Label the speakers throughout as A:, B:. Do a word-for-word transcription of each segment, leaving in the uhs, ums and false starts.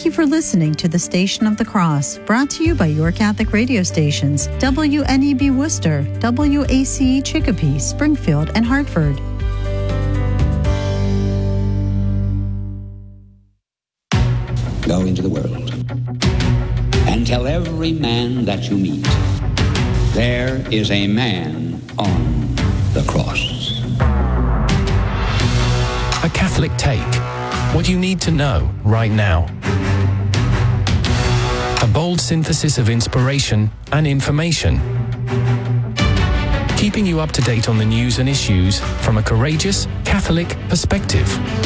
A: Thank you for listening to the Station of the Cross, brought to you by your Catholic radio stations, W N E B Worcester, W A C E Chicopee, Springfield, and Hartford.
B: Go into the world and tell every man that you meet, there is a man on the cross.
C: A Catholic Take. What you need to know right now. A bold synthesis of inspiration and information. Keeping you up to date on the news and issues from a courageous Catholic perspective.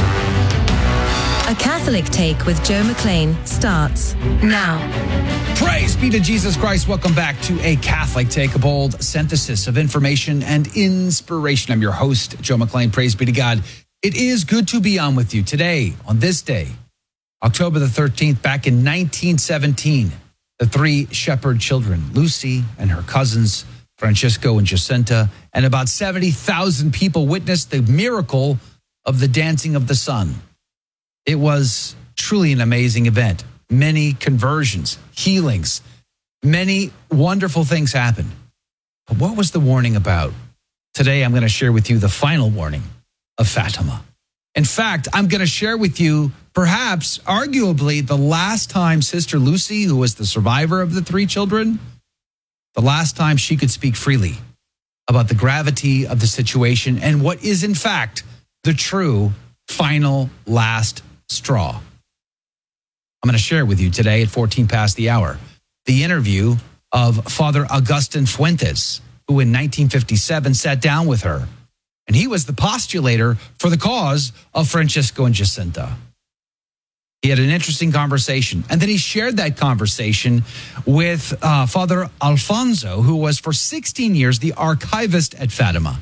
D: A Catholic Take with Joe McLean starts now.
E: Praise be to Jesus Christ. Welcome back to A Catholic Take, a bold synthesis of information and inspiration. I'm your host, Joe McLean. Praise be to God. It is good to be on with you today, on this day, October the thirteenth, back in nineteen seventeen. The three shepherd children, Lucy and her cousins, Francisco and Jacinta, and about seventy thousand people witnessed the miracle of the dancing of the sun. It was truly an amazing event. Many conversions, healings, many wonderful things happened. But what was the warning about? Today, I'm going to share with you the final warning of Fatima. In fact, I'm going to share with you, perhaps, arguably, the last time Sister Lucy, who was the survivor of the three children, the last time she could speak freely about the gravity of the situation and what is, in fact, the true final last straw. I'm going to share with you today at fourteen past the hour the interview of Father Augustin Fuentes, who in nineteen fifty-seven sat down with her. And he was the postulator for the cause of Francisco and Jacinta. He had an interesting conversation. And then he shared that conversation with uh, Father Alfonso, who was for sixteen years the archivist at Fatima.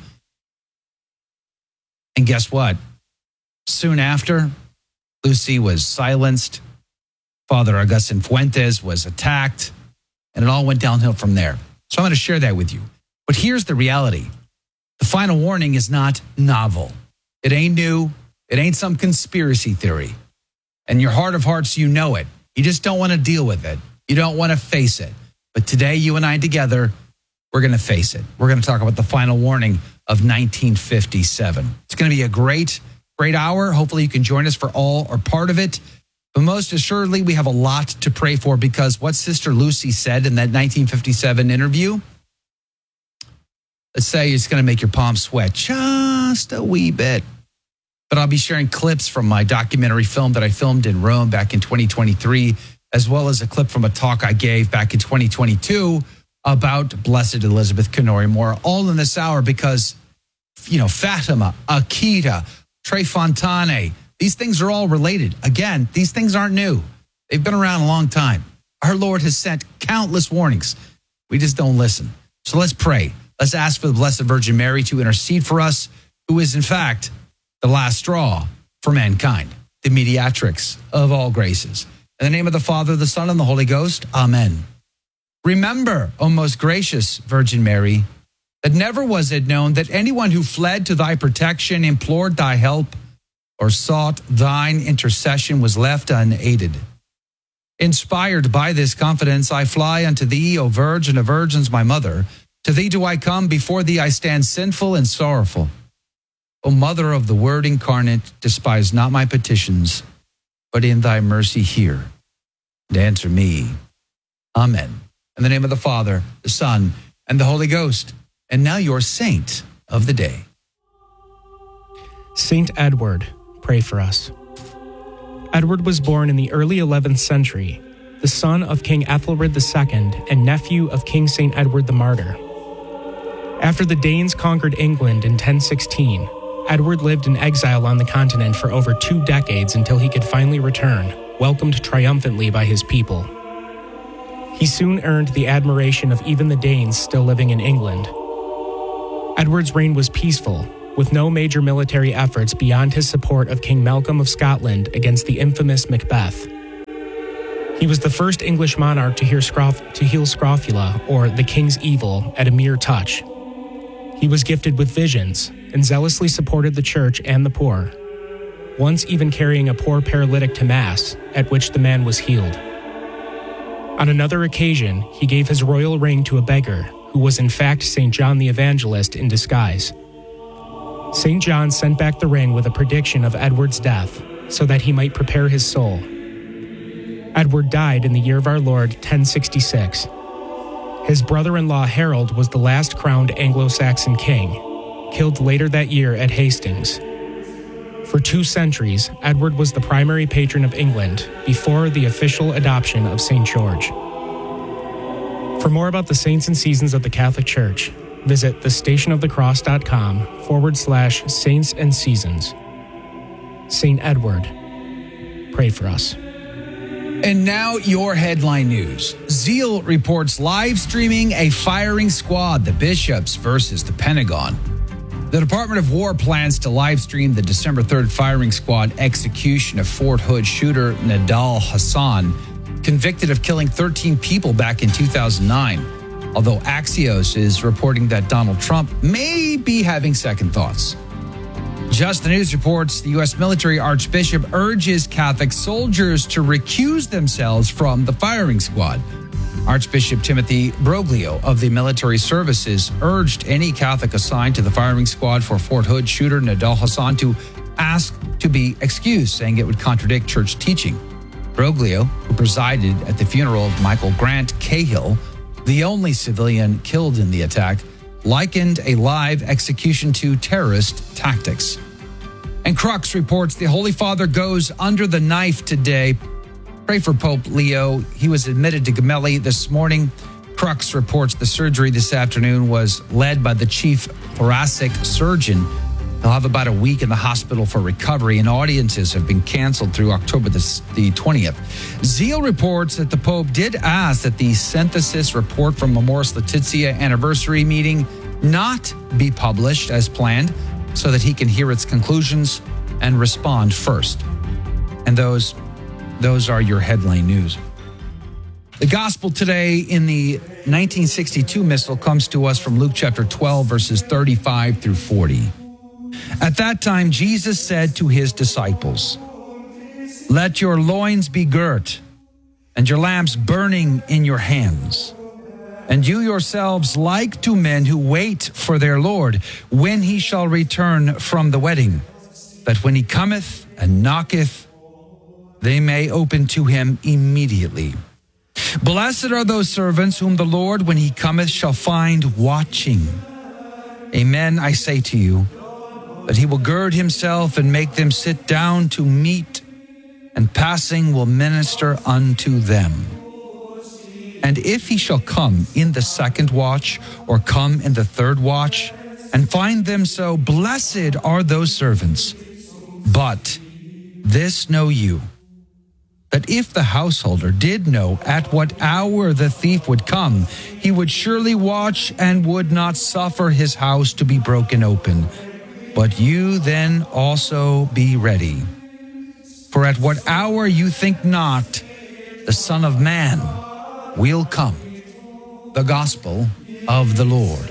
E: And guess what? Soon after, Lucy was silenced. Father Augustin Fuentes was attacked. And it all went downhill from there. So I'm going to share that with you. But here's the reality. The final warning is not novel. It ain't new. It ain't some conspiracy theory. In your heart of hearts, you know it. You just don't want to deal with it. You don't want to face it. But today, you and I together, we're going to face it. We're going to talk about the final warning of nineteen fifty-seven. It's going to be a great, great hour. Hopefully, you can join us for all or part of it. But most assuredly, we have a lot to pray for because what Sister Lucy said in that nineteen fifty-seven interview, let's say it's going to make your palms sweat just a wee bit. But I'll be sharing clips from my documentary film that I filmed in Rome back in twenty twenty-three, as well as a clip from a talk I gave back in twenty twenty-two about Blessed Elizabeth Canori Mora, all in this hour because, you know, Fatima, Akita, Tre Fontane, these things are all related. Again, these things aren't new. They've been around a long time. Our Lord has sent countless warnings. We just don't listen. So let's pray. Let's ask for the Blessed Virgin Mary to intercede for us, who is, in fact, the last straw for mankind, the mediatrix of all graces. In the name of the Father, the Son, and the Holy Ghost, amen. Remember, O most gracious Virgin Mary, that never was it known that anyone who fled to thy protection, implored thy help, or sought thine intercession was left unaided. Inspired by this confidence, I fly unto thee, O Virgin of Virgins, my mother. To thee do I come, before thee I stand sinful and sorrowful. O Mother of the Word incarnate, despise not my petitions, but in thy mercy hear and answer me. Amen. In the name of the Father, the Son, and the Holy Ghost. And now your saint of the day.
F: Saint Edward, pray for us. Edward was born in the early eleventh century, the son of King Ethelred the Second and nephew of King Saint Edward the Martyr. After the Danes conquered England in ten sixteen, Edward lived in exile on the continent for over two decades until he could finally return, welcomed triumphantly by his people. He soon earned the admiration of even the Danes still living in England. Edward's reign was peaceful, with no major military efforts beyond his support of King Malcolm of Scotland against the infamous Macbeth. He was the first English monarch to, hear scrof- to heal scrofula, or the king's evil, at a mere touch. He was gifted with visions and zealously supported the church and the poor. once even carrying a poor paralytic to Mass, at which the man was healed. On another occasion, he gave his royal ring to a beggar, who was in fact Saint John the Evangelist in disguise. Saint John sent back the ring with a prediction of Edward's death, so that he might prepare his soul. Edward died in the year of our Lord ten sixty-six. His brother-in-law Harold was the last crowned Anglo-Saxon king, killed later that year at Hastings. For two centuries, Edward was the primary patron of England before the official adoption of Saint George. For more about the saints and seasons of the Catholic Church, visit thestationofthecross.com forward slash saints and seasons. Saint Edward, pray for us.
E: And now your headline news. Zeal reports live streaming a firing squad, the bishops versus the Pentagon. The Department of War plans to live stream the December third firing squad execution of Fort Hood shooter Nidal Hasan, convicted of killing thirteen people back in two thousand nine. Although Axios is reporting that Donald Trump may be having second thoughts. Just the News reports the U S military archbishop urges Catholic soldiers to recuse themselves from the firing squad. Archbishop Timothy Broglio of the military services urged any Catholic assigned to the firing squad for Fort Hood shooter Nidal Hasan to ask to be excused, saying it would contradict church teaching. Broglio, who presided at the funeral of Michael Grant Cahill, the only civilian killed in the attack, likened a live execution to terrorist tactics. And Crux reports the Holy Father goes under the knife today. Pray for Pope Leo. He was admitted to Gemelli this morning. Crux reports the surgery this afternoon was led by the chief thoracic surgeon. He'll have about a week in the hospital for recovery, and audiences have been canceled through October the twentieth. Zeal reports that the Pope did ask that the synthesis report from Amoris Laetitia anniversary meeting not be published as planned, so that he can hear its conclusions and respond first. And those, those are your headline news. The gospel today in the nineteen sixty-two missal comes to us from Luke chapter twelve, verses thirty-five through forty. At that time, Jesus said to his disciples, "Let your loins be girt and your lamps burning in your hands. And you yourselves like to men who wait for their Lord, when he shall return from the wedding, that when he cometh and knocketh, they may open to him immediately. Blessed are those servants whom the Lord, when he cometh, shall find watching. Amen, I say to you, that he will gird himself and make them sit down to meat, and passing will minister unto them. And if he shall come in the second watch, or come in the third watch, and find them so, blessed are those servants. But this know you, that if the householder did know at what hour the thief would come, he would surely watch and would not suffer his house to be broken open. But you then also be ready. For at what hour you think not, the Son of Man will come." The Gospel of the Lord.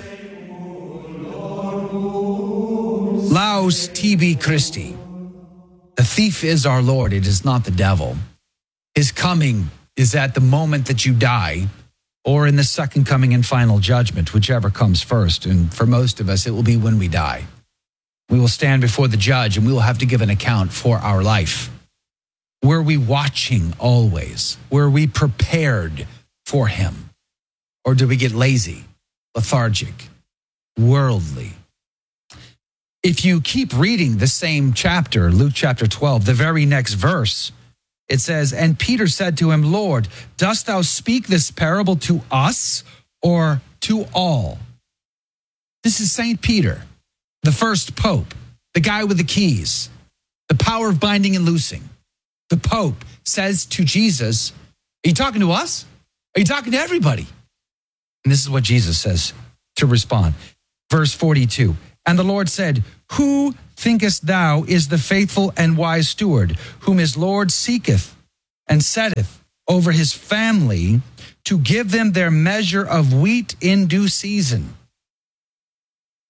E: Laus tibi Christi. The thief is our Lord, it is not the devil. His coming is at the moment that you die, or in the second coming and final judgment, whichever comes first. And for most of us, it will be when we die. We will stand before the judge and we will have to give an account for our life. Were we watching always? Were we prepared for him? Or do we get lazy, lethargic, worldly? If you keep reading the same chapter, Luke chapter twelve, the very next verse, it says, "And Peter said to him, Lord, dost thou speak this parable to us or to all?" This is Saint Peter, the first pope, the guy with the keys, the power of binding and loosing. The Pope says to Jesus, "Are you talking to us? Are you talking to everybody?" And this is what Jesus says to respond. Verse forty-two, "And the Lord said, Who thinkest thou is the faithful and wise steward, whom his Lord seeketh and setteth over his family to give them their measure of wheat in due season?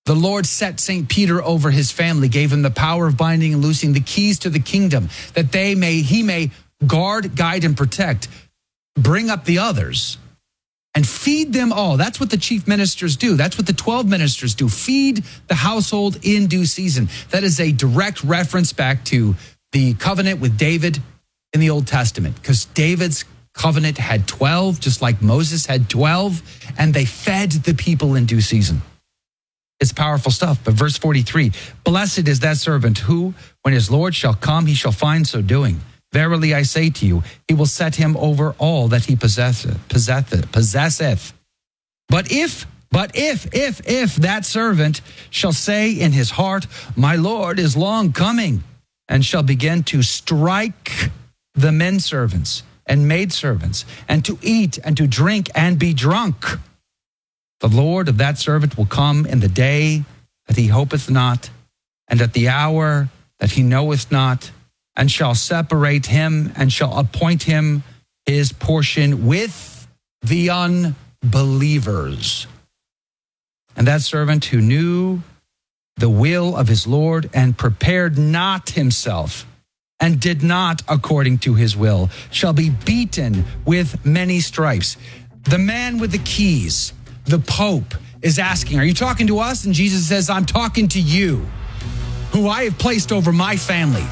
E: The Lord set Saint Peter over his family, gave him the power of binding and loosing, the keys to the kingdom, that they may he may guard, guide, and protect. Bring up the others and feed them all. That's what the chief ministers do. That's what the twelve ministers do. Feed the household in due season. That is a direct reference back to the covenant with David in the Old Testament, because David's covenant had twelve, just like Moses had twelve, and they fed the people in due season. It's powerful stuff. But verse forty-three, blessed is that servant who, when his Lord shall come, he shall find so doing. Verily I say to you, he will set him over all that he possesseth. possesseth, possesseth. But if, but if, if, if that servant shall say in his heart, my Lord is long coming, and shall begin to strike the men servants and maid servants, and to eat and to drink and be drunk, the Lord of that servant will come in the day that he hopeth not, and at the hour that he knoweth not, and shall separate him, and shall appoint him his portion with the unbelievers. And that servant who knew the will of his Lord, and prepared not himself, and did not according to his will, shall be beaten with many stripes. The man with the keys, the Pope, is asking, are you talking to us? And Jesus says, I'm talking to you, who I have placed over my family.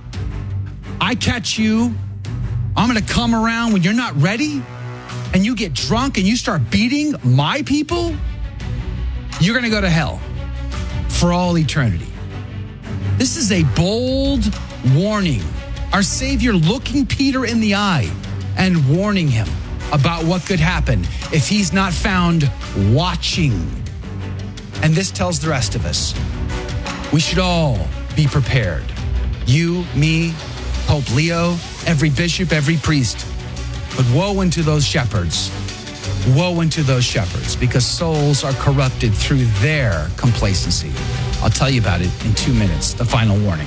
E: I catch you, I'm going to come around when you're not ready, and you get drunk and you start beating my people, you're going to go to hell for all eternity. This is a bold warning. Our Savior looking Peter in the eye and warning him about what could happen if he's not found watching. And this tells the rest of us, we should all be prepared. You, me, Pope Leo, every bishop, every priest. But woe unto those shepherds. Woe unto those shepherds, because souls are corrupted through their complacency. I'll tell you about it in two minutes, the final warning.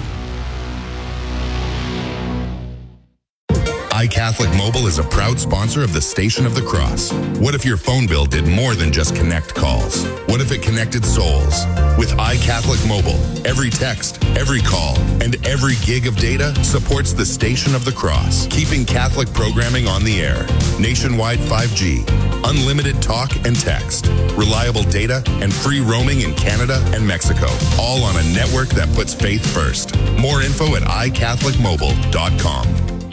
G: iCatholic Mobile is a proud sponsor of the Station of the Cross. What if your phone bill did more than just connect calls? What if it connected souls? With iCatholic Mobile, every text, every call, and every gig of data supports the Station of the Cross, keeping Catholic programming on the air. Nationwide five G, unlimited talk and text, reliable data, and free roaming in Canada and Mexico, all on a network that puts faith first. More info at i catholic mobile dot com.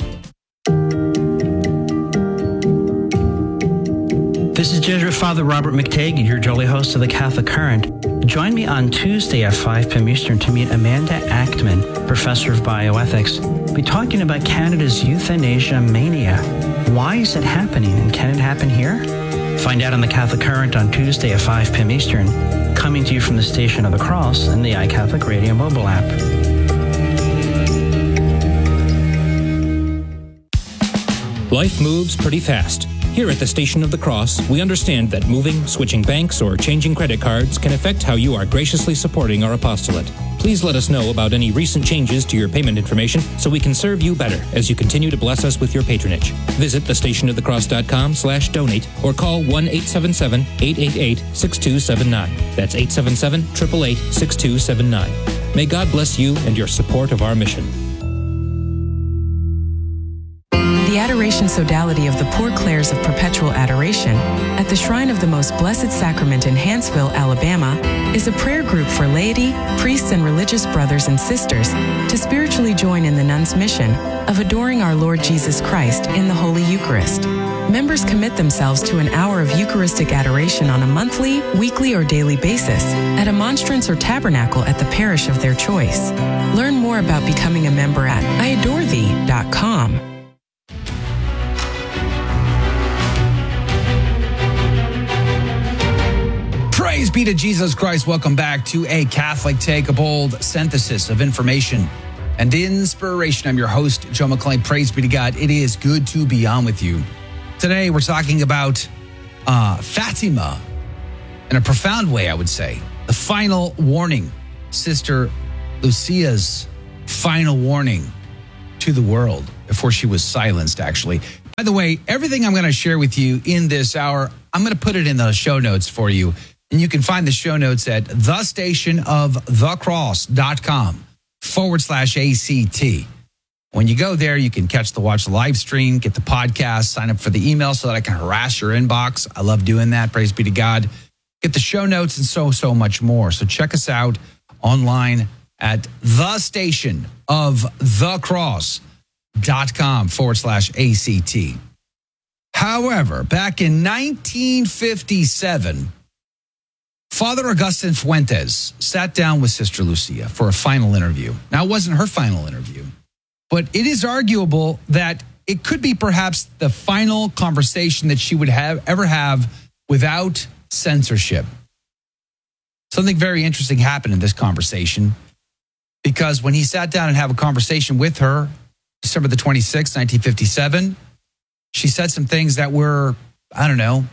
H: This is Jesuit Father Robert McTague, your jolly host of the Catholic Current. Join me on Tuesday at five p.m. Eastern to meet Amanda Achtman, professor of bioethics. We'll be talking about Canada's euthanasia mania. Why is it happening, and can it happen here? Find out on the Catholic Current on Tuesday at five p.m. Eastern, coming to you from the Station of the Cross and the iCatholic Radio mobile app.
I: Life moves pretty fast. Here at the Station of the Cross, we understand that moving, switching banks, or changing credit cards can affect how you are graciously supporting our apostolate. Please let us know about any recent changes to your payment information so we can serve you better as you continue to bless us with your patronage. Visit the station of the cross dot com slash donate or call one eight seven seven, eight eight eight, six two seven nine. That's eight seven seven, eight eight eight, six two seven nine. May God bless you and your support of our mission.
J: The Adoration Sodality of the Poor Clares of Perpetual Adoration at the Shrine of the Most Blessed Sacrament in Hanceville, Alabama, is a prayer group for laity, priests, and religious brothers and sisters to spiritually join in the nuns' mission of adoring our Lord Jesus Christ in the Holy Eucharist. Members commit themselves to an hour of Eucharistic adoration on a monthly, weekly, or daily basis at a monstrance or tabernacle at the parish of their choice. Learn more about becoming a member at I adore thee dot com.
E: Praise be to Jesus Christ. Welcome back to A Catholic Take, a bold synthesis of information and inspiration. I'm your host, Joe McClain. Praise be to God. It is good to be on with you. Today, we're talking about uh, Fatima in a profound way, I would say. The final warning, Sister Lucia's final warning to the world before she was silenced, actually. By the way, everything I'm going to share with you in this hour, I'm going to put it in the show notes for you. And you can find the show notes at thestationofthecross.com forward slash ACT. When you go there, you can catch the watch the live stream, get the podcast, sign up for the email so that I can harass your inbox. I love doing that. Praise be to God. Get the show notes and so, so much more. So check us out online at thestationofthecross.com forward slash ACT. However, back in nineteen fifty-seven, Father Augustine Fuentes sat down with Sister Lucia for a final interview. Now, it wasn't her final interview, but it is arguable that it could be perhaps the final conversation that she would have ever have without censorship. Something very interesting happened in this conversation, because when he sat down and had a conversation with her, December the twenty-sixth, nineteen fifty-seven, she said some things that were, I don't know,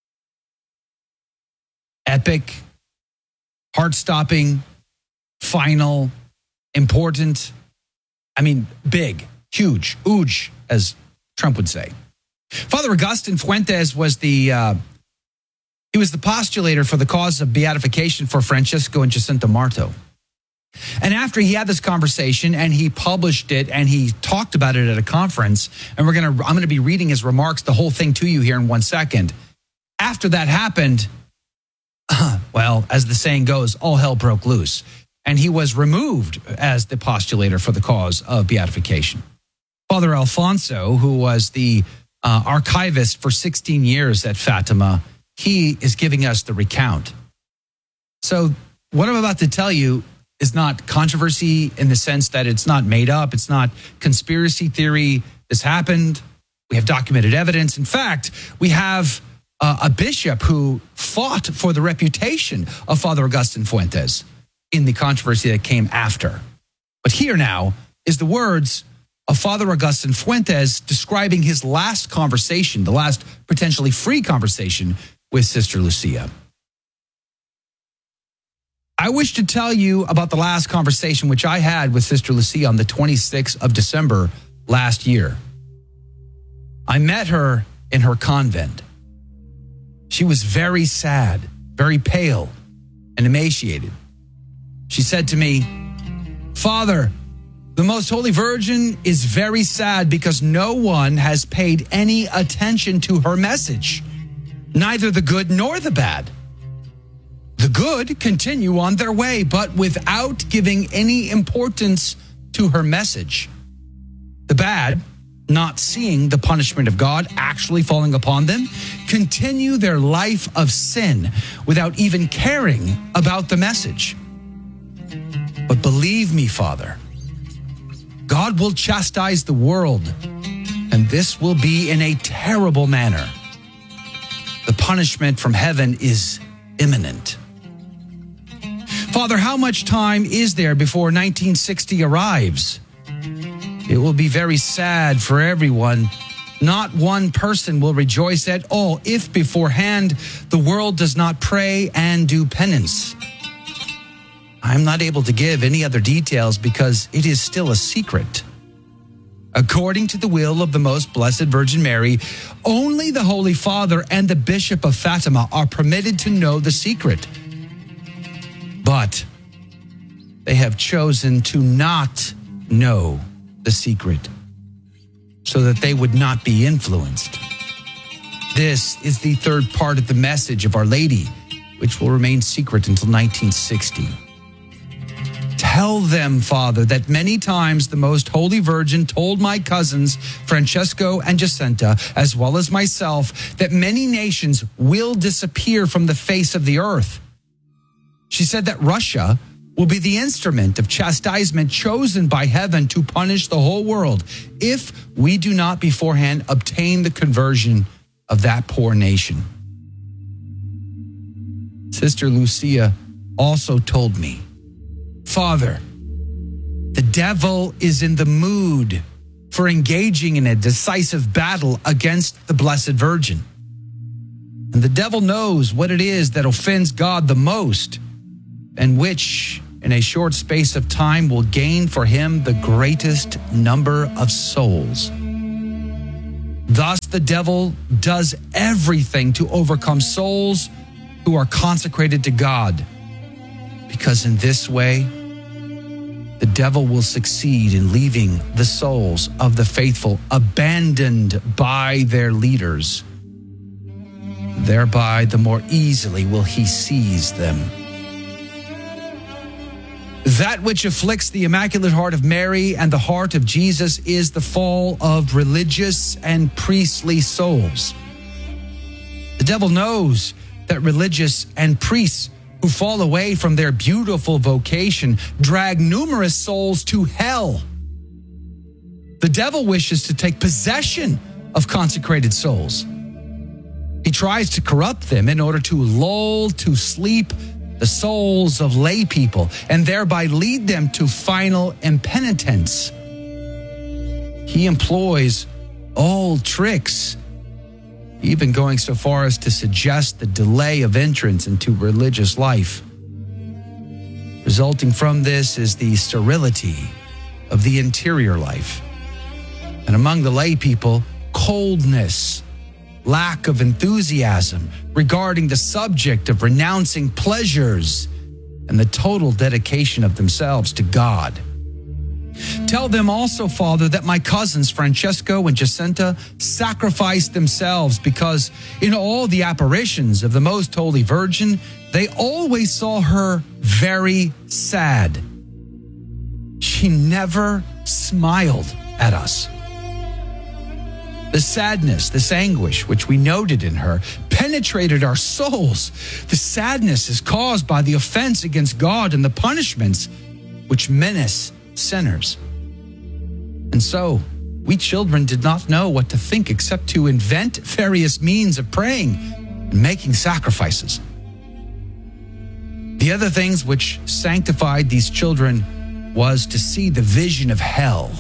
E: epic, heart-stopping, final, important. I mean, big, huge, ooge, as Trump would say. Father Augustine Fuentes was the uh, he was the postulator for the cause of beatification for Francisco and Jacinta Marto. And after he had this conversation and he published it and he talked about it at a conference, and we're gonna I'm gonna be reading his remarks, the whole thing to you here in one second. After that happened, well, as the saying goes, all hell broke loose. And he was removed as the postulator for the cause of beatification. Father Alfonso, who was the uh, archivist for sixteen years at Fatima, he is giving us the recount. So what I'm about to tell you is not controversy in the sense that it's not made up. It's not conspiracy theory. This happened. We have documented evidence. In fact, we have uh, a bishop who fought for the reputation of Father Augustine Fuentes in the controversy that came after. But here now is the words of Father Augustine Fuentes describing his last conversation, the last potentially free conversation with Sister Lucia. I wish to tell you about the last conversation which I had with Sister Lucia on the twenty-sixth of December last year. I met her in her convent. She was very sad, very pale, and emaciated. She said to me, "Father, the Most Holy Virgin is very sad because no one has paid any attention to her message, neither the good nor the bad. The good continue on their way, but without giving any importance to her message. The bad, not seeing the punishment of God actually falling upon them, continue their life of sin without even caring about the message. But believe me, Father, God will chastise the world, and this will be in a terrible manner. The punishment from heaven is imminent. Father, how much time is there before nineteen sixty arrives? It will be very sad for everyone. Not one person will rejoice at all if beforehand the world does not pray and do penance. I'm not able to give any other details because it is still a secret. According to the will of the Most Blessed Virgin Mary, only the Holy Father and the Bishop of Fatima are permitted to know the secret. But they have chosen to not know the secret so that they would not be influenced. This is the third part of the message of Our Lady, which will remain secret until nineteen sixty. Tell them, Father, that many times the Most Holy Virgin told my cousins, Francesco and Jacinta, as well as myself, that many nations will disappear from the face of the earth. She said that Russia will be the instrument of chastisement chosen by heaven to punish the whole world if we do not beforehand obtain the conversion of that poor nation. Sister Lucia also told me, Father, the devil is in the mood for engaging in a decisive battle against the Blessed Virgin. And the devil knows what it is that offends God the most, and which, in a short space of time, will gain for him the greatest number of souls. Thus, the devil does everything to overcome souls who who are consecrated to God, because in this way, the devil will succeed in leaving the souls of the faithful abandoned by their leaders. Thereby, the more easily will he seize them. That which afflicts the Immaculate Heart of Mary and the heart of Jesus is the fall of religious and priestly souls. The devil knows that religious and priests who fall away from their beautiful vocation drag numerous souls to hell. The devil wishes to take possession of consecrated souls. He tries to corrupt them in order to lull to sleep the souls of lay people and thereby lead them to final impenitence. He employs all tricks, even going so far as to suggest the delay of entrance into religious life. Resulting from this is the sterility of the interior life. And among the lay people, coldness, lack of enthusiasm regarding the subject of renouncing pleasures and the total dedication of themselves to God. Tell them also, Father, that my cousins Francesco and Jacinta sacrificed themselves because in all the apparitions of the Most Holy Virgin, they always saw her very sad. She never smiled at us. The sadness, this anguish, which we noted in her, penetrated our souls. The sadness is caused by the offense against God and the punishments which menace sinners. And so, we children did not know what to think except to invent various means of praying and making sacrifices. The other things which sanctified these children was to see the vision of hell.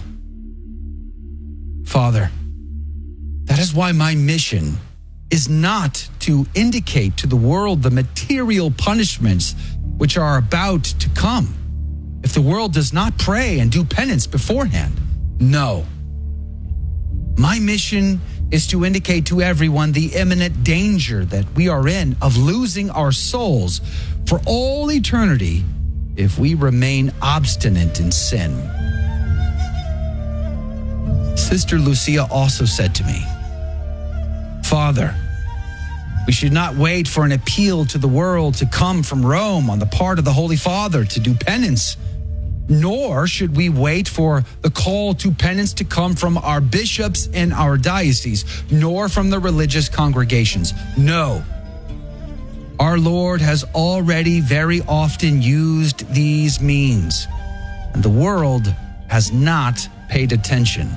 E: Father, that is why my mission is not to indicate to the world the material punishments which are about to come if the world does not pray and do penance beforehand. No. My mission is to indicate to everyone the imminent danger that we are in of losing our souls for all eternity if we remain obstinate in sin. Sister Lucia also said to me, Father, we should not wait for an appeal to the world to come from Rome on the part of the Holy Father to do penance, nor should we wait for the call to penance to come from our bishops in our diocese, nor from the religious congregations. No. Our Lord has already very often used these means, and the world has not paid attention.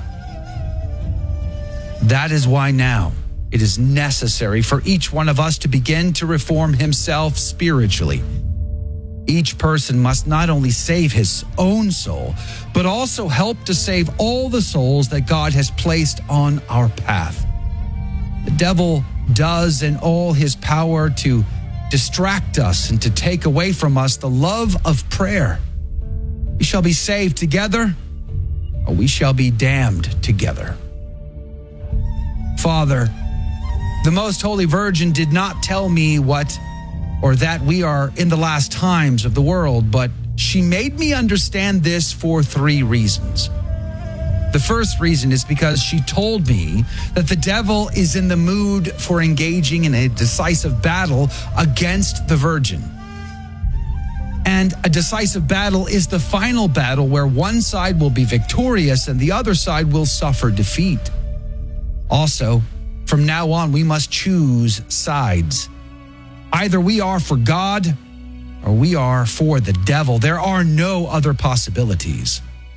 E: That is why now it is necessary for each one of us to begin to reform himself spiritually. Each person must not only save his own soul, but also help to save all the souls that God has placed on our path. The devil does in all his power to distract us and to take away from us the love of prayer. We shall be saved together, or we shall be damned together. Father, the Most Holy Virgin did not tell me what or that we are in the last times of the world, but she made me understand this for three reasons. The first reason is because she told me that the devil is in the mood for engaging in a decisive battle against the Virgin. And a decisive battle is the final battle where one side will be victorious and the other side will suffer defeat. Also, from now on, we must choose sides. Either we are for God or we are for the devil. There are no other possibilities.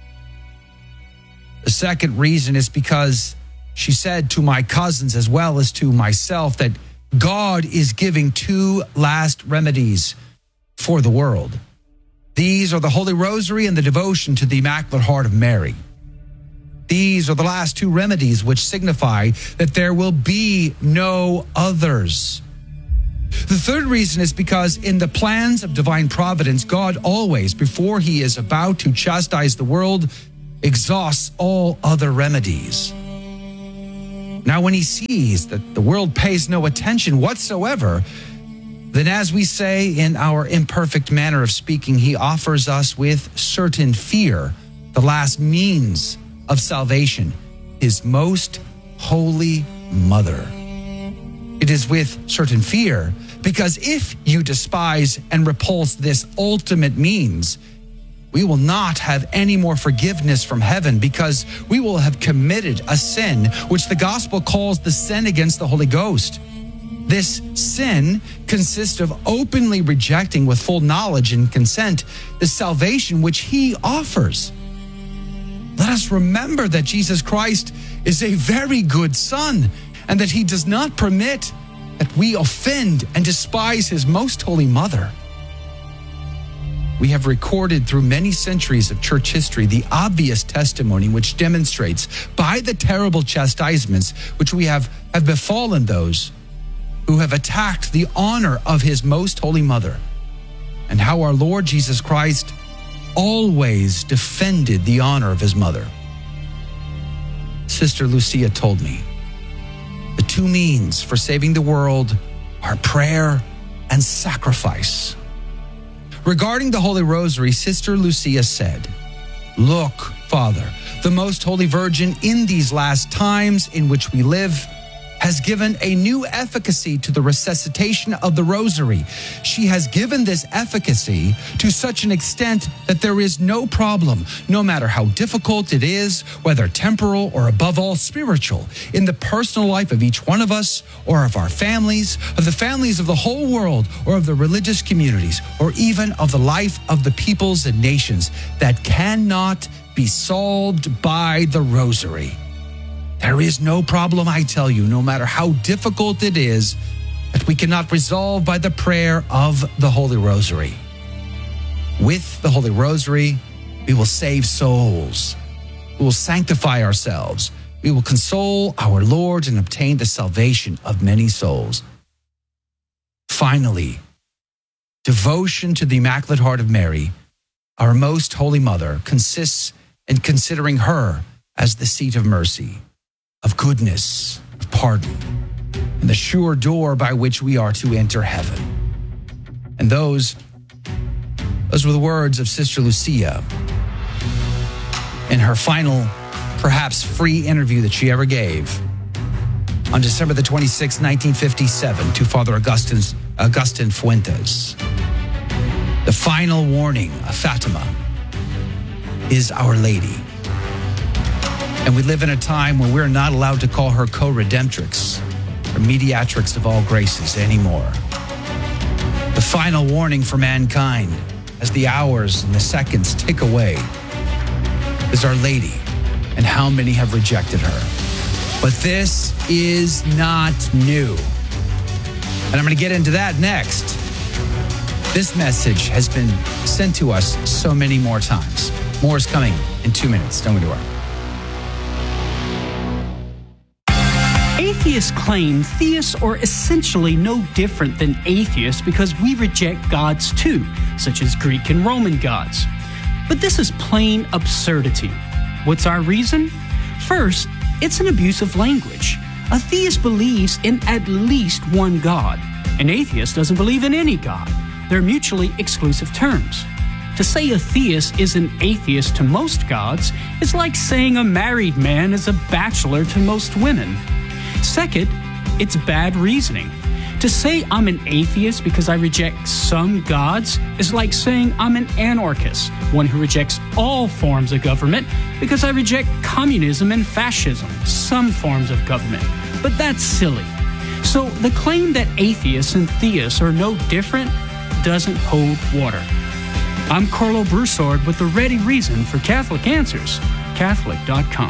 E: The second reason is because she said to my cousins as well as to myself that God is giving two last remedies for the world. These are the Holy Rosary and the devotion to the Immaculate Heart of Mary. These are the last two remedies which signify that there will be no others. The third reason is because in the plans of divine providence, God always, before he is about to chastise the world, exhausts all other remedies. Now, when he sees that the world pays no attention whatsoever, Then, as we say in our imperfect manner of speaking, he offers us with certain fear the last means of salvation, his most holy mother. It is with certain fear, because if you despise and repulse this ultimate means, we will not have any more forgiveness from heaven, because we will have committed a sin which the gospel calls the sin against the Holy Ghost. This sin consists of openly rejecting with full knowledge and consent the salvation which he offers. Let us remember that Jesus Christ is a very good son, and that he does not permit that we offend and despise his most holy mother. We have recorded through many centuries of church history the obvious testimony which demonstrates by the terrible chastisements which we have, have befallen those who have attacked the honor of his most holy mother, and how our Lord Jesus Christ always defended the honor of his mother. Sister Lucia told me, the two means for saving the world are prayer and sacrifice. Regarding the Holy Rosary, Sister Lucia said, "Look, Father, the Most Holy Virgin in these last times in which we live has given a new efficacy to the recitation of the Rosary. She has given this efficacy to such an extent that there is no problem, no matter how difficult it is, whether temporal or above all spiritual, in the personal life of each one of us or of our families, of the families of the whole world or of the religious communities, or even of the life of the peoples and nations, that cannot be solved by the Rosary. There is no problem, I tell you, no matter how difficult it is, that we cannot resolve by the prayer of the Holy Rosary. With the Holy Rosary, we will save souls. We will sanctify ourselves. We will console our Lord and obtain the salvation of many souls. Finally, devotion to the Immaculate Heart of Mary, our most holy mother, consists in considering her as the seat of mercy, of goodness, of pardon, and the sure door by which we are to enter heaven. And those, those were the words of Sister Lucia in her final, perhaps free interview that she ever gave on December the twenty-sixth, nineteen fifty-seven, to Father Augustin, Augustin Fuentes. The final warning of Fatima is Our Lady. And we live in a time where we're not allowed to call her co-redemptrix or mediatrix of all graces anymore. The final warning for mankind as the hours and the seconds tick away is Our Lady, and how many have rejected her. But this is not new. And I'm going to get into that next. This message has been sent to us so many more times. More is coming in two minutes. Don't go to work.
K: Atheists claim theists are essentially no different than atheists because we reject gods too, such as Greek and Roman gods. But this is plain absurdity. What's our reason? First, it's an abuse of language. A theist believes in at least one God. An atheist doesn't believe in any God. They're mutually exclusive terms. To say a theist is an atheist to most gods is like saying a married man is a bachelor to most women. Second, it's bad reasoning. To say I'm an atheist because I reject some gods is like saying I'm an anarchist, one who rejects all forms of government because I reject communism and fascism, some forms of government. But that's silly. So the claim that atheists and theists are no different doesn't hold water. I'm Carlo Broussard with the ready reason for Catholic Answers, Catholic dot com.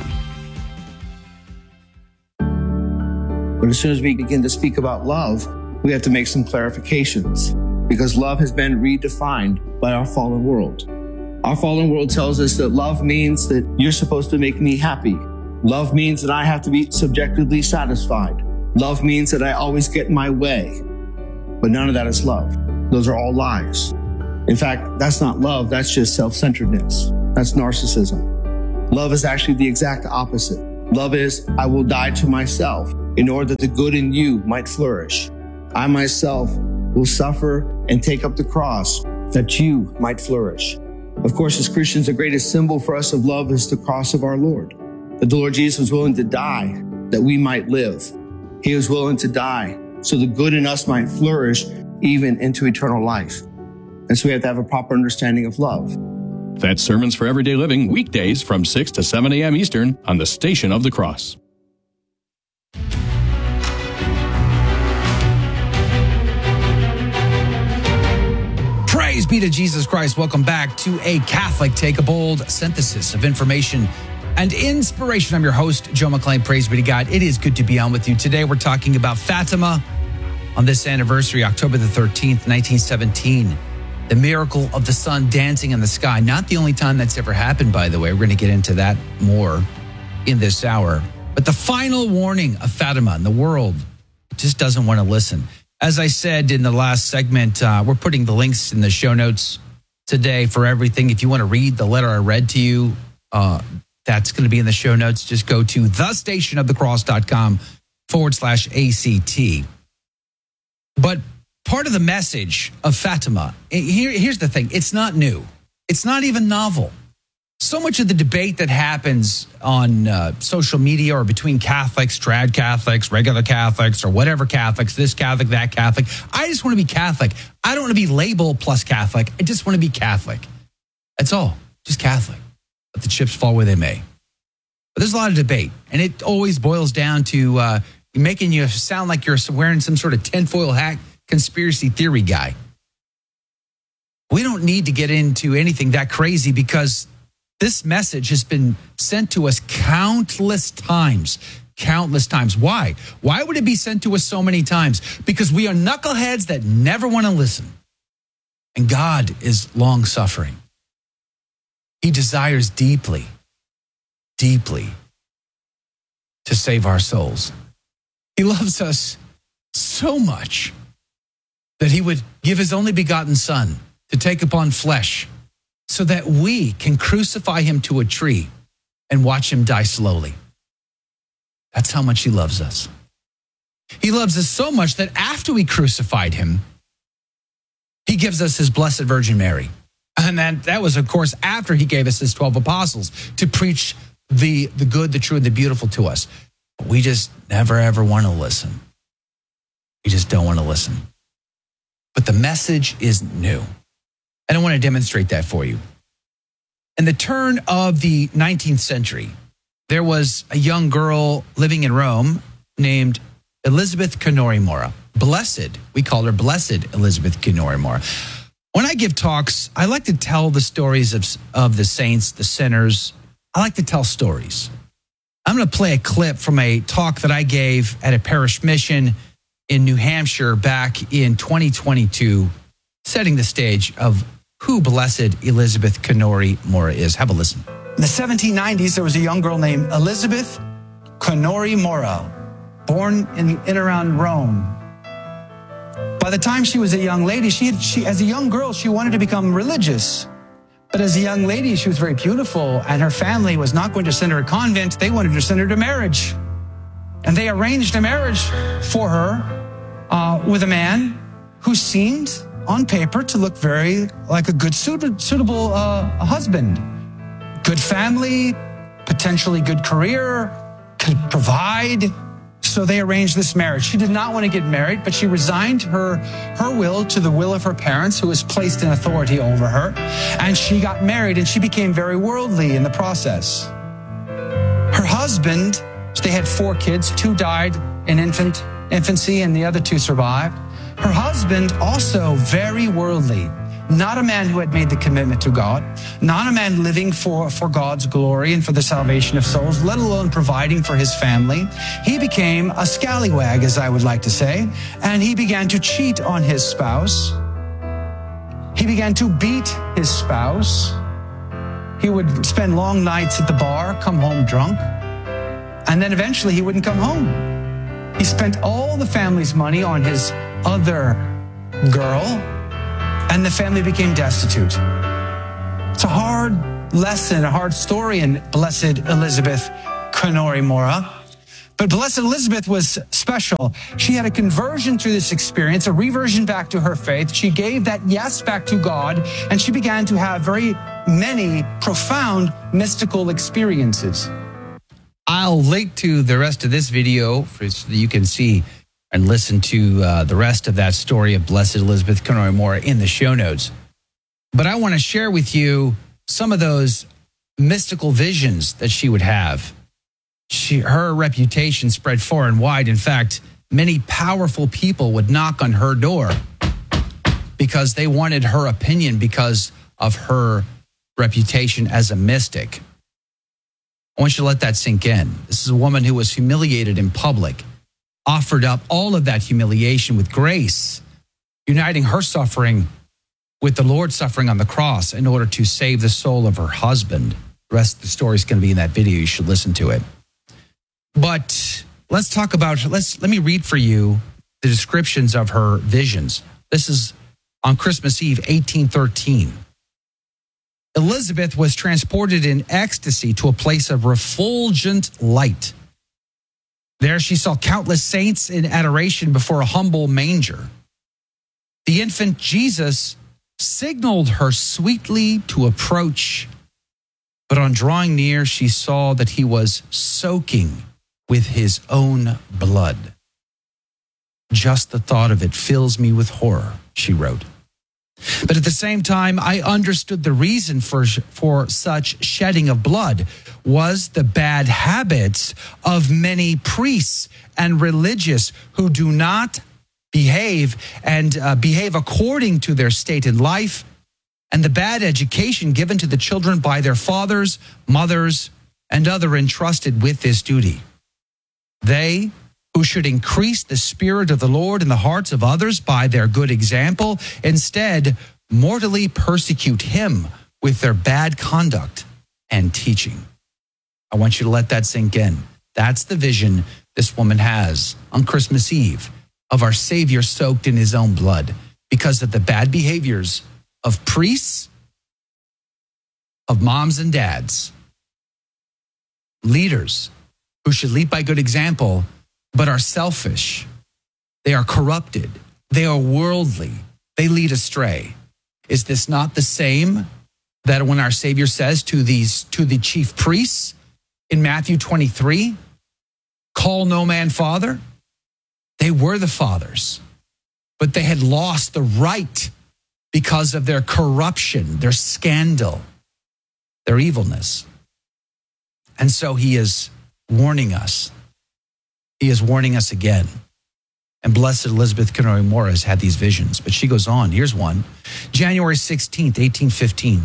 L: But as soon as we begin to speak about love, we have to make some clarifications, because love has been redefined by our fallen world. Our fallen world tells us that love means that you're supposed to make me happy. Love means that I have to be subjectively satisfied. Love means that I always get my way. But none of that is love. Those are all lies. In fact, that's not love. That's just self-centeredness. That's narcissism. Love is actually the exact opposite. Love is, I will die to myself in order that the good in you might flourish. I myself will suffer and take up the cross that you might flourish. Of course, as Christians, the greatest symbol for us of love is the cross of our Lord. That the Lord Jesus was willing to die that we might live. He was willing to die so the good in us might flourish even into eternal life. And so we have to have a proper understanding of love.
M: That's Sermons for Everyday Living, weekdays from six to seven a.m. Eastern on the Station of the Cross.
E: Praise be to Jesus Christ. Welcome back to A Catholic Take, a bold synthesis of information and inspiration. I'm your host, Joe McClain. Praise be to God. It is good to be on with you. Today we're talking about Fatima on this anniversary, October the thirteenth, nineteen seventeen. The miracle of the sun dancing in the sky. Not the only time that's ever happened, by the way. We're going to get into that more in this hour. But the final warning of Fatima, and the world just doesn't want to listen. As I said in the last segment, uh, we're putting the links in the show notes today for everything. If you want to read the letter I read to you, uh, that's going to be in the show notes. Just go to thestationofthecross.com forward slash ACT. But part of the message of Fatima, here, here's the thing. It's not new. It's not even novel. So much of the debate that happens on uh, social media or between Catholics, trad Catholics, regular Catholics, or whatever Catholics, this Catholic, that Catholic. I just want to be Catholic. I don't want to be labeled plus Catholic. I just want to be Catholic. That's all. Just Catholic. Let the chips fall where they may. But there's a lot of debate, and it always boils down to uh, making you sound like you're wearing some sort of tinfoil hat conspiracy theory guy. We don't need to get into anything that crazy because this message has been sent to us countless times. Countless times. Why? Why would it be sent to us so many times? Because we are knuckleheads that never want to listen. And God is long-suffering. He desires deeply, deeply to save our souls. He loves us so much that he would give his only begotten Son to take upon flesh so that we can crucify him to a tree and watch him die slowly. That's how much he loves us. He loves us so much that after we crucified him, he gives us his Blessed Virgin Mary. And that, that was, of course, after he gave us his twelve apostles to preach the, the good, the true, and the beautiful to us. But we just never, ever want to listen. We just don't want to listen. But the message is new. And I want to demonstrate that for you. In the turn of the nineteenth century, there was a young girl living in Rome named Elizabeth Canori Mora. Blessed, we call her Blessed Elizabeth Canori Mora. When I give talks, I like to tell the stories of, of the saints, the sinners. I like to tell stories. I'm going to play a clip from a talk that I gave at a parish mission in New Hampshire back in twenty twenty-two, setting the stage of who Blessed Elizabeth Canori Mora is. Have a listen. In the seventeen nineties, there was a young girl named Elizabeth Canori Mora, born in, in and around Rome. By the time she was a young lady, she, had, she as a young girl, she wanted to become religious. But as a young lady, she was very beautiful, and her family was not going to send her to a convent. They wanted to send her to marriage. And they arranged a marriage for her uh, with a man who seemed, on paper, to look very like a good, suitable uh, husband. Good family, potentially good career, could provide. So they arranged this marriage. She did not want to get married, but she resigned her, her will to the will of her parents, who was placed in authority over her. And she got married, and she became very worldly in the process. Her husband, they had four kids. Two died in infant infancy, and the other two survived. Her husband, also very worldly, not a man who had made the commitment to God, not a man living for, for God's glory and for the salvation of souls, let alone providing for his family. He became a scallywag, as I would like to say, and he began to cheat on his spouse. He began to beat his spouse. He would spend long nights at the bar, come home drunk, and then eventually he wouldn't come home. He spent all the family's money on his other girl, and the family became destitute. It's a hard lesson, a hard story in Blessed Elizabeth Canori Mora. But Blessed Elizabeth was special. She had a conversion through this experience, a reversion back to her faith. She gave that yes back to God, and she began to have very many profound mystical experiences. I'll link to the rest of this video for, so that you can see and listen to uh, the rest of that story of Blessed Elizabeth Conroy-Mora in the show notes. But I want to share with you some of those mystical visions that she would have. She, her reputation spread far and wide. In fact, many powerful people would knock on her door because they wanted her opinion because of her reputation as a mystic. I want you to let that sink in. This is a woman who was humiliated in public, offered up all of that humiliation with grace, uniting her suffering with the Lord's suffering on the cross in order to save the soul of her husband. The rest of the story is going to be in that video. You should listen to it. But let's talk about, let's let me read for you the descriptions of her visions. This is on Christmas Eve, eighteen thirteen. Elizabeth was transported in ecstasy to a place of refulgent light. There she saw countless saints in adoration before a humble manger. The infant Jesus signaled her sweetly to approach, but on drawing near, she saw that he was soaking with his own blood. Just the thought of it fills me with horror, she wrote. But at the same time, I understood the reason for, for such shedding of blood was the bad habits of many priests and religious who do not behave and uh, behave according to their state in life, and the bad education given to the children by their fathers, mothers, and other entrusted with this duty. They who should increase the Spirit of the Lord in the hearts of others by their good example, instead mortally persecute him with their bad conduct and teaching. I want you to let that sink in. That's the vision this woman has on Christmas Eve of our Savior soaked in his own blood because of the bad behaviors of priests, of moms and dads, leaders who should lead by good example, but are selfish. They are corrupted. They are worldly. They lead astray. Is this not the same that when our Savior says to these to the chief priests in Matthew twenty-three, call no man father? They were the fathers, but they had lost the right because of their corruption, their scandal, their evilness. And so he is warning us. He is warning us again. And Blessed Elizabeth Conroy-Mora has had these visions. But she goes on. Here's one. January sixteenth, eighteen fifteen.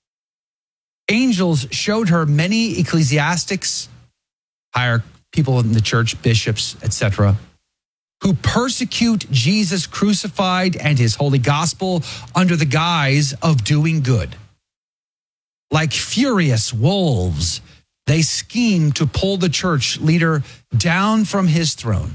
E: Angels showed her many ecclesiastics, higher people in the church, bishops, et cetera, who persecute Jesus crucified and his holy gospel under the guise of doing good. Like furious wolves, they scheme to pull the church leader down from his throne.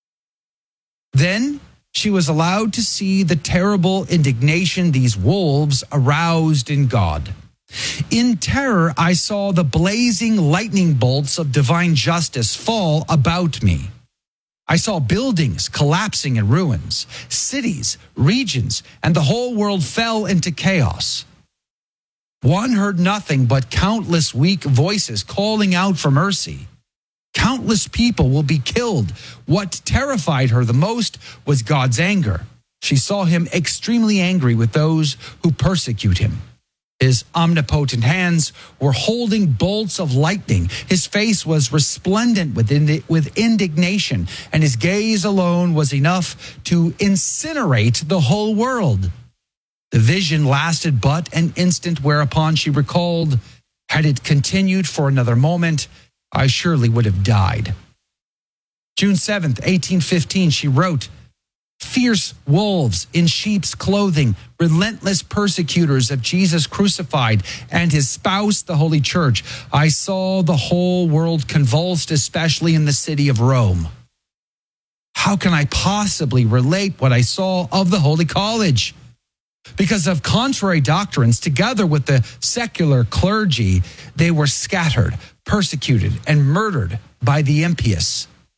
E: Then she was allowed to see the terrible indignation these wolves aroused in God. In terror, I saw the blazing lightning bolts of divine justice fall about me. I saw buildings collapsing in ruins, cities, regions, and the whole world fell into chaos. One heard nothing but countless weak voices calling out for mercy. Countless people will be killed. What terrified her the most was God's anger. She saw him extremely angry with those who persecute him. His omnipotent hands were holding bolts of lightning. His face was resplendent with, indi- with indignation, and his gaze alone was enough to incinerate the whole world. The vision lasted but an instant, whereupon she recalled, had it continued for another moment, I surely would have died. June seventh, eighteen fifteen, she wrote, fierce wolves in sheep's clothing, relentless persecutors of Jesus crucified and his spouse, the Holy Church. I saw the whole world convulsed, especially in the city of Rome. How can I possibly relate what I saw of the Holy College? Because of contrary doctrines, together with the secular clergy, they were scattered, persecuted, and murdered by the impious.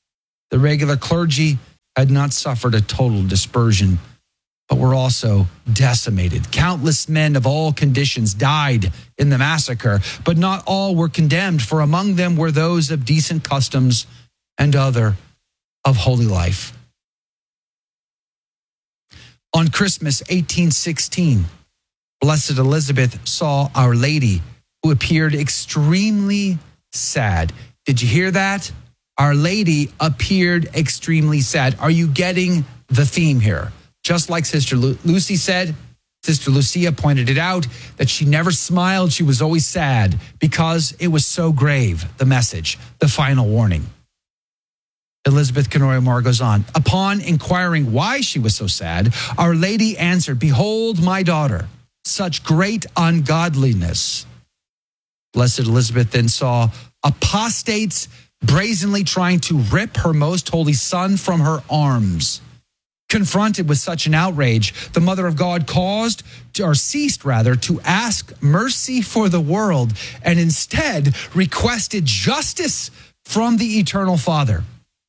E: The regular clergy had not suffered a total dispersion, but were also decimated. Countless men of all conditions died in the massacre, but not all were condemned, for among them were those of decent customs and other of holy life. On Christmas eighteen sixteen, Blessed Elizabeth saw Our Lady, who appeared extremely sad. Did you hear that? Our Lady appeared extremely sad. Are you getting the theme here? Just like Sister Lu- Lucy said, Sister Lucia pointed it out, that she never smiled. She was always sad because it was so grave, the message, the final warning. Elizabeth Kanoria Moore goes on. Upon inquiring why she was so sad, Our Lady answered, "Behold, my daughter, such great ungodliness." Blessed Elizabeth then saw apostates brazenly trying to rip her most holy son from her arms. Confronted with such an outrage, the Mother of God caused, to, or ceased rather, to ask mercy for the world, and instead requested justice from the Eternal Father.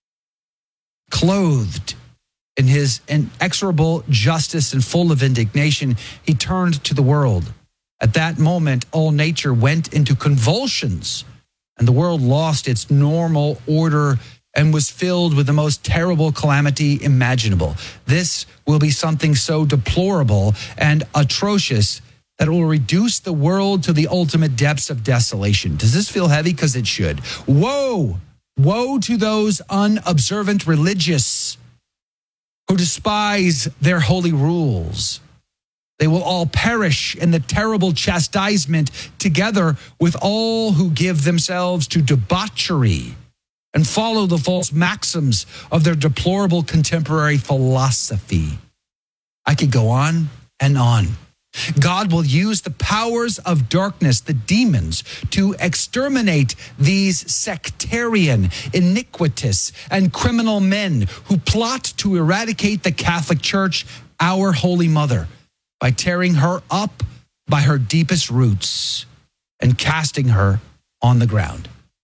E: Clothed in his inexorable justice and full of indignation, he turned to the world. At that moment, all nature went into convulsions, and the world lost its normal order and was filled with the most terrible calamity imaginable. This will be something so deplorable and atrocious that it will reduce the world to the ultimate depths of desolation. Does this feel heavy? Because it should. Woe! Woe to those unobservant religious who despise their holy rules. They will all perish in the terrible chastisement, together with all who give themselves to debauchery and follow the false maxims of their deplorable contemporary philosophy. I could go on and on. God will use the powers of darkness, the demons, to exterminate these sectarian, iniquitous, and criminal men who plot to eradicate the Catholic Church, our Holy Mother, by tearing her up by her deepest roots and casting her on the ground.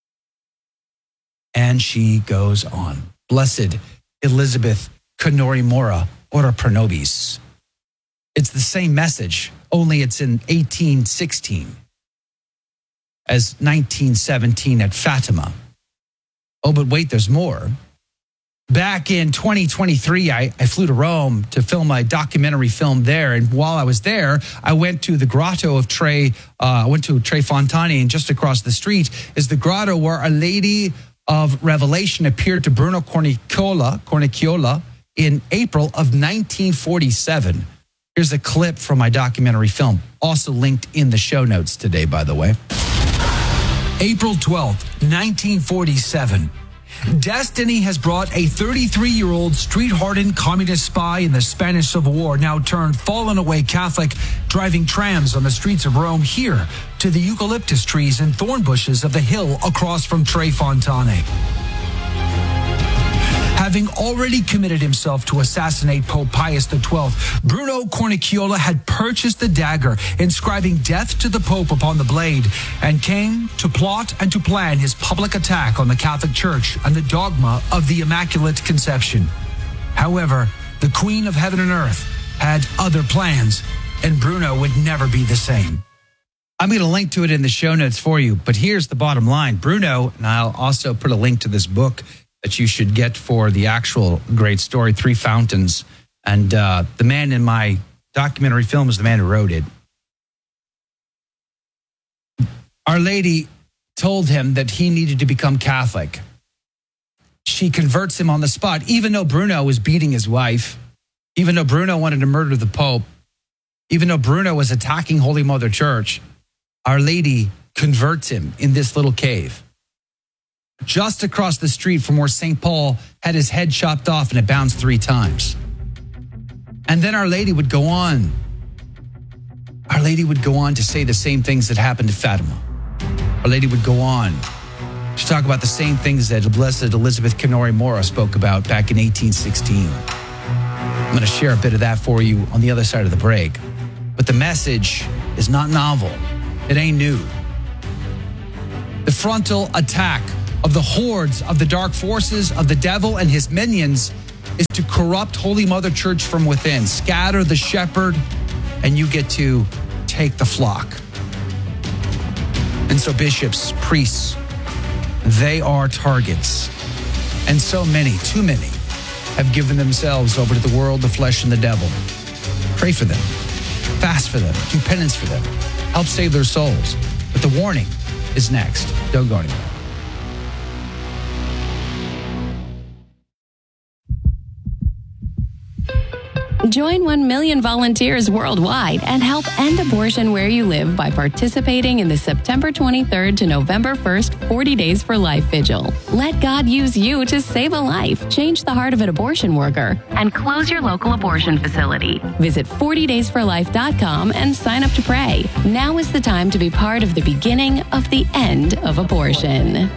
E: And she goes on. Blessed Elizabeth Kanoria Moore, Ora pro nobis. It's the same message, only it's in eighteen sixteen as nineteen seventeen at Fatima. Oh, but wait, there's more. Back in twenty twenty-three, I, I flew to Rome to film a documentary film there. And while I was there, I went to the grotto of Tre, uh, I went to Tre Fontane, and just across the street is the grotto where Our Lady of Revelation appeared to Bruno Cornicchiola, Cornicchiola in April of nineteen forty-seven. Here's a clip from my documentary film, also linked in the show notes today, by the way. April twelfth, nineteen forty-seven. Destiny has brought a thirty-three-year-old street-hardened communist spy in the Spanish Civil War, now turned fallen-away Catholic, driving trams on the streets of Rome here to the eucalyptus trees and thorn bushes of the hill across from Tre Fontane. Having already committed himself to assassinate Pope Pius the twelfth, Bruno Cornicchiola had purchased the dagger, inscribing death to the Pope upon the blade, and came to plot and to plan his public attack on the Catholic Church and the dogma of the Immaculate Conception. However, the Queen of Heaven and Earth had other plans, and Bruno would never be the same. I'm going to link to it in the show notes for you, but here's the bottom line. Bruno, and I'll also put a link to this book that you should get for the actual great story, Three Fountains. And uh, the man in my documentary film is the man who wrote it. Our Lady told him that he needed to become Catholic. She converts him on the spot, even though Bruno was beating his wife, even though Bruno wanted to murder the Pope, even though Bruno was attacking Holy Mother Church. Our Lady converts him in this little cave, just across the street from where Saint Paul had his head chopped off and it bounced three times. And then Our Lady would go on. Our Lady would go on to say the same things that happened to Fatima. Our Lady would go on to talk about the same things that Blessed Elizabeth Kanoria Moore spoke about back in eighteen sixteen. I'm going to share a bit of that for you on the other side of the break. But the message is not novel. It ain't new. The frontal attack of the hordes of the dark forces of the devil and his minions is to corrupt Holy Mother Church from within, scatter the shepherd, and you get to take the flock. And so bishops, priests, they are targets. And so many, too many, have given themselves over to the world, the flesh, and the devil. Pray for them. Fast for them. Do penance for them. Help save their souls. But the warning is next. Don't go anywhere.
N: Join one million volunteers worldwide and help end abortion where you live by participating in the September twenty-third to November first forty Days for Life Vigil. Let God use you to save a life, change the heart of an abortion worker, and close your local abortion facility. Visit forty days for life dot com and sign up to pray. Now is the time to be part of the beginning of the end of abortion.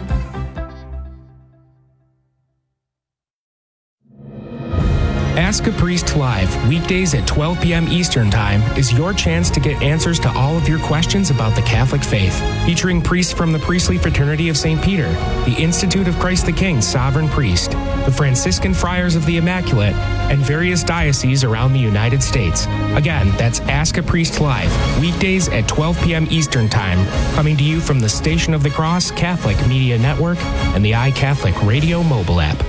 F: Ask a Priest Live, weekdays at twelve p.m. Eastern Time, is your chance to get answers to all of your questions about the Catholic faith. Featuring priests from the Priestly Fraternity of Saint Peter, the Institute of Christ the King Sovereign Priest, the Franciscan Friars of the Immaculate, and various dioceses around the United States. Again, that's Ask a Priest Live, weekdays at twelve p.m. Eastern Time, coming to you from the Station of the Cross Catholic Media Network and the iCatholic Radio mobile app.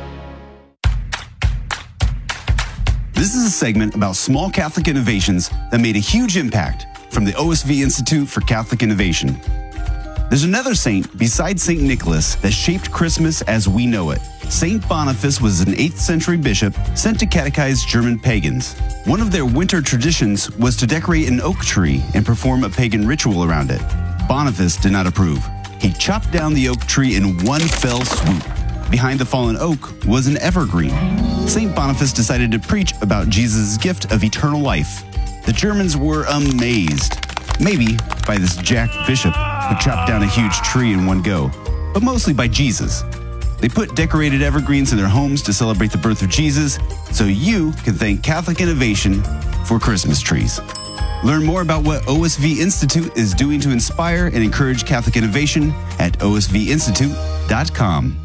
O: This is a segment about small Catholic innovations that made a huge impact from the O S V Institute for Catholic Innovation. There's another saint besides Saint Nicholas that shaped Christmas as we know it. Saint Boniface was an eighth century bishop sent to catechize German pagans. One of their winter traditions was to decorate an oak tree and perform a pagan ritual around it. Boniface did not approve. He chopped down the oak tree in one fell swoop. Behind the fallen oak was an evergreen. Saint Boniface decided to preach about Jesus' gift of eternal life. The Germans were amazed, maybe by this jack bishop who chopped down a huge tree in one go, but mostly by Jesus. They put decorated evergreens in their homes to celebrate the birth of Jesus, so you can thank Catholic innovation for Christmas trees. Learn more about what O S V Institute is doing to inspire and encourage Catholic innovation at O S V institute dot com.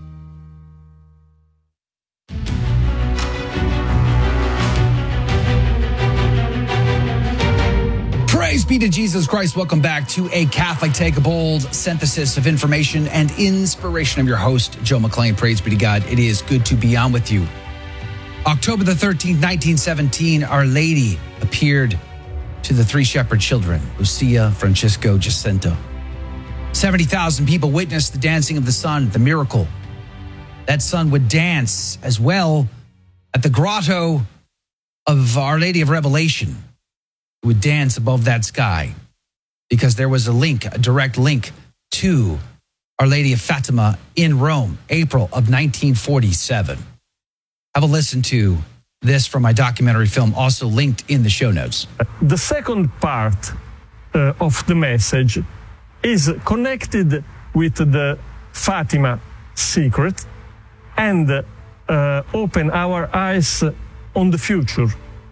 E: Praise be to Jesus Christ. Welcome back to A Catholic Take, a bold synthesis of information and inspiration. I'm your host, Joe McClain. Praise be to God. It is good to be on with you. October the thirteenth, nineteen seventeen, Our Lady appeared to the three shepherd children, Lucia, Francisco, Jacinto. seventy thousand people witnessed the dancing of the sun, the miracle. That sun would dance as well at the grotto of Our Lady of Revelation. It would dance above that sky because there was a link, a direct link to Our Lady of Fatima in Rome, April of nineteen forty-seven. Have a listen to this from my documentary film, also linked in the show notes.
P: The second part uh, of the message is connected with the Fatima secret and uh, open our eyes on the future.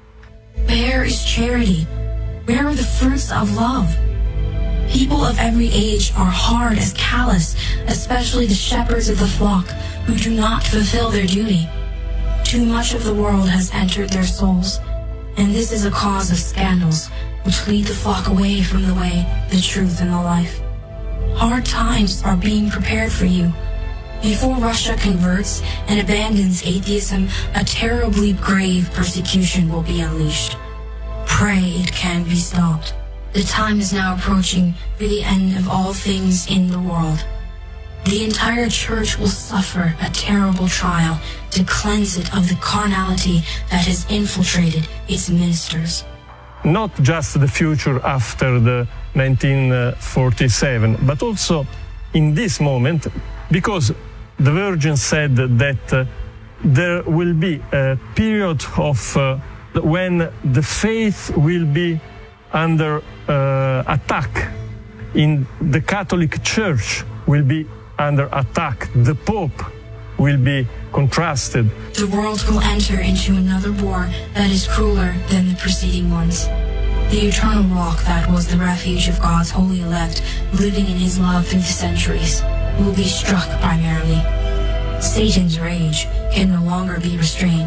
Q: Where is charity? Where are the fruits of love? People of every age are hard as callous, especially the shepherds of the flock who do not fulfill their duty. Too much of the world has entered their souls, and this is a cause of scandals which lead the flock away from the way, the truth, and the life. Hard times are being prepared for you. Before Russia converts and abandons atheism, a terribly grave persecution will be unleashed. Pray it can be stopped. The time is now approaching for the end of all things in the world. The entire church will suffer a terrible trial to cleanse it of the carnality that has infiltrated its ministers.
P: Not just the future after the nineteen forty-seven, but also in this moment, because the Virgin said that uh, there will be a period of uh, when the faith will be under uh, attack. In the Catholic Church will be under attack. The Pope will be contrasted.
Q: The world will enter into another war that is crueler than the preceding ones. The eternal rock that was the refuge of God's holy elect, living in his love through the centuries. will be struck primarily. Satan's rage can no longer be restrained.